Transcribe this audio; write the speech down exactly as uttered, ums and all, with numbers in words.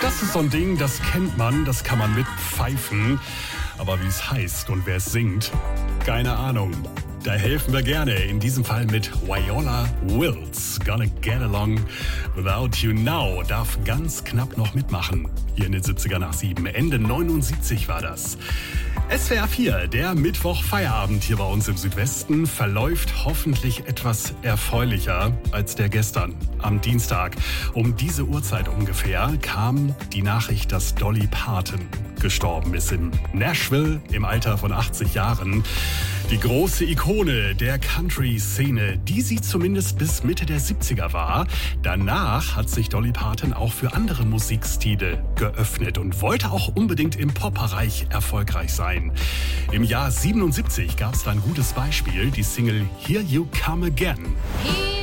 Das ist so ein Ding, das kennt man, das kann man mitpfeifen. Aber wie es heißt und wer es singt, keine Ahnung. Da helfen wir gerne, in diesem Fall mit Viola Wills. Gonna Get Along Without You Now darf ganz knapp noch mitmachen. Hier in den siebziger nach sieben. Ende neunundsiebzig war das. S W R vier, der Mittwoch-Feierabend hier bei uns im Südwesten, verläuft hoffentlich etwas erfreulicher als der gestern. Am Dienstag um diese Uhrzeit ungefähr kam die Nachricht, dass Dolly Parton gestorben ist in Nashville im Alter von achtzig Jahren. Die große Ikone der Country-Szene, die sie zumindest bis Mitte der siebziger war. Danach hat sich Dolly Parton auch für andere Musikstile geöffnet und wollte auch unbedingt im Pop-Bereich erfolgreich sein. Im Jahr siebenundsiebzig gab es da ein gutes Beispiel, die Single Here You Come Again.